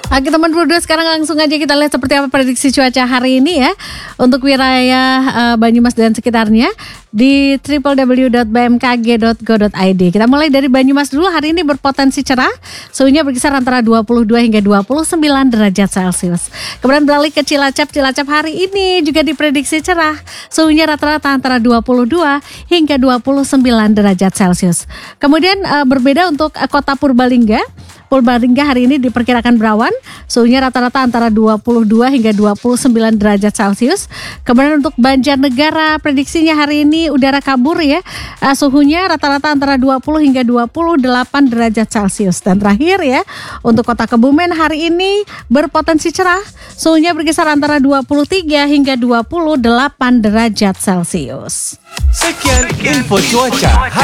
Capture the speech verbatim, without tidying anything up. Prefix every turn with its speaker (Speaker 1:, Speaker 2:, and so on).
Speaker 1: Oke teman berdua, sekarang langsung aja kita lihat seperti apa prediksi cuaca hari ini ya untuk wilayah uh, Banyumas dan sekitarnya di w w w dot b m k g dot go dot i d. Kita mulai dari Banyumas dulu. Hari ini berpotensi cerah, suhunya berkisar antara dua puluh dua hingga dua puluh sembilan derajat Celcius. Kemudian beralih ke Cilacap. Cilacap hari ini juga diprediksi cerah, suhunya rata-rata antara dua puluh dua hingga dua puluh sembilan derajat Celcius. Kemudian uh, berbeda untuk uh, kota Purbalingga. Purbalingga hari ini diperkirakan berawan, suhunya rata-rata antara dua puluh dua hingga dua puluh sembilan derajat Celcius. Kemudian untuk Banjarnegara, prediksinya hari ini udara kabur ya, uh, suhunya rata-rata antara dua puluh hingga dua puluh delapan derajat Celcius. Dan terakhir ya, untuk kota Kebumen hari ini berpotensi cerah, suhunya berkisar antara dua puluh tiga hingga dua puluh delapan derajat Celcius.
Speaker 2: Sekian info cuaca.